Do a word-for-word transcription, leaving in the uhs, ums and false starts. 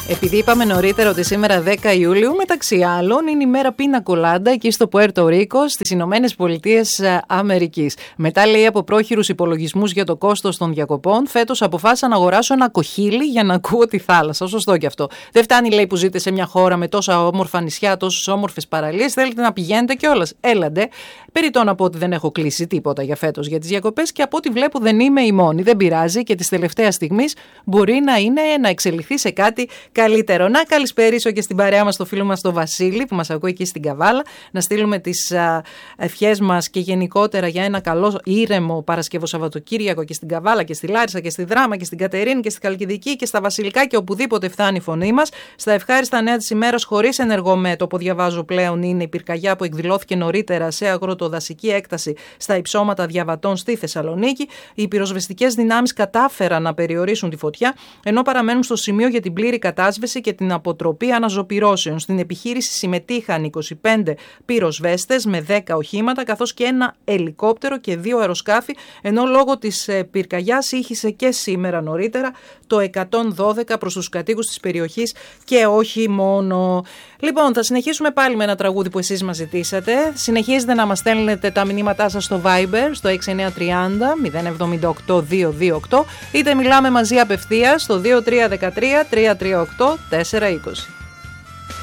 Επειδή είπαμε νωρίτερα ότι σήμερα δέκα Ιουλίου, μεταξύ άλλων, είναι η μέρα πίνα κολάντα εκεί στο Πουέρτο Ρίκο, στις Ηνωμένες Πολιτείες Αμερικής. Μετά, λέει, από πρόχειρους υπολογισμούς για το κόστος των διακοπών, φέτος αποφάσισα να αγοράσω ένα κοχύλι για να ακούω τη θάλασσα. Σωστό και αυτό. Δεν φτάνει, λέει, που ζείτε σε μια χώρα με τόσα όμορφα νησιά, τόσες όμορφες παραλίες. Θέλετε να πηγαίνετε κιόλας. Έλαντε. Περιττό να πω ότι δεν έχω κλείσει τίποτα για φέτος για τις διακοπές και από ό,τι βλέπω δεν είμαι η μόνη. Δεν πειράζει και της τελευταίας στιγμής μπορεί να είναι να εξελιχθεί σε κάτι καλύτερο. Να καλησπερίσω και στην παρέα μας το φίλο μας τον Βασίλη που μας ακούει εκεί στην Καβάλα. Να στείλουμε τις α, ευχές μας και γενικότερα για ένα καλό ήρεμο Παρασκευό Σαββατοκύριακο και στην Καβάλα και στη Λάρισα και στη Δράμα και στην Κατερίνη και στη Χαλκιδική και στα Βασιλικά και οπουδήποτε φτάνει η φωνή μας. Στα ευχάριστα νέα της ημέρας χωρίς ενεργομέτωπο, διαβάζω πλέον, είναι η πυρκαγιά που εκδηλώθηκε νωρίτερα σε αγροτοδασική έκταση στα υψώματα Διαβατών στη Θεσσαλονίκη. Οι πυροσβεστικές δυνάμεις κατάφεραν να περιορίσουν τη φωτιά, ενώ παραμένουν στο σημείο για την πλήρη κατάσβεση και την αποτροπή αναζωπυρώσεων. Στην επιχείρηση συμμετείχαν είκοσι πέντε πυροσβέστες με δέκα οχήματα, καθώς και ένα ελικόπτερο και δύο αεροσκάφη, ενώ λόγω της πυρκαγιάς ήχησε και σήμερα νωρίτερα το εκατόν δώδεκα προς τους κατοίκους της περιοχής και όχι μόνο. Λοιπόν, θα συνεχίσουμε πάλι με ένα τραγούδι που εσείς μας ζητήσατε. Συνεχίζετε να μας στέλνετε τα μηνύματά σας στο Viber, στο έξι εννιά τρία μηδέν μηδέν επτά οκτώ δύο δύο οκτώ, είτε μιλάμε μαζί απευθείας στο δύο τρία ένα τρία τρία τρία οκτώ τέσσερα είκοσι.